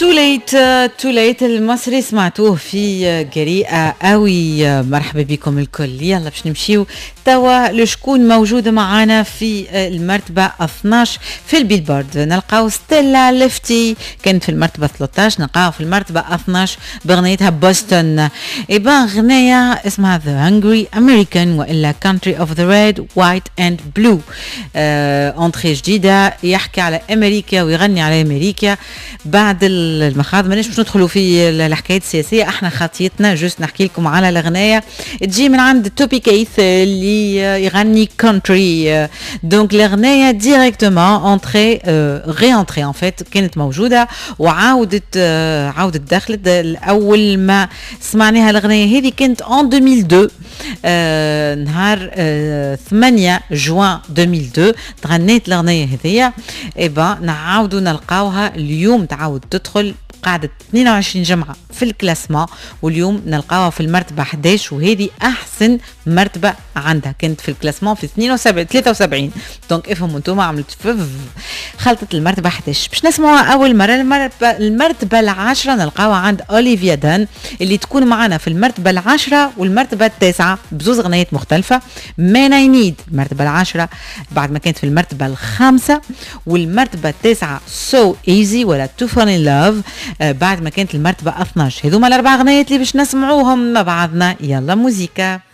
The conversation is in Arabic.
تو ليت المصري سمعتوه في جريئة قوي. مرحبا بكم الكل. يلا باش نمشيو توا لشكون موجود معانا في المرتبة 12 في البيلبورد. نلقاو ستيلا ليفتي كانت في المرتبة 13، نلقاو في المرتبة 12 بغنيتها بوسطن. إبان غنية اسمها The Hungry American وإلا Country of the Red, White and Blue. انتري جديدة يحكي على أمريكا ويغني على أمريكا. بعد المخاض مانيش باش ندخلوا في الحكايات السياسية، احنا خاطيتنا جوست نحكي لكم على الأغنية تجي من عند توبي كيث اللي يغني كونتري. دونك الأغنية ديريكتومون انتري غي انتري ان فيت كانت موجودة وعاودت دخلت. أول ما سمعناها الأغنية هذه كانت en 2002 نهار 8 جوان 2002 تغنيت الأغنية هذية. إبا نعاودوا نلقاوها اليوم تعاود تدخل قاعدة 22 جمعة في الكلاسما، واليوم نلقاوها في المرتبة 11 وهذه أحسن مرتبة عندها. كانت في الكلاسما في 73. دونك افهموا انتوما عملت خلطت المرتبة 11. باش نسمعوها أول مرة المرتبة 10 نلقاوها عند أوليفيا دان اللي تكون معنا في المرتبة 10 والمرتبة 9 بزوز غنيات مختلفة. Man I Need المرتبة 10 بعد ما كانت في المرتبة 5، والمرتبة 9 So Easy ولا To Fall in Love بعد ما كانت المرتبة 12. هذوما الأربع غنيات اللي باش نسمعوهم مع بعضنا. يلا موسيقى.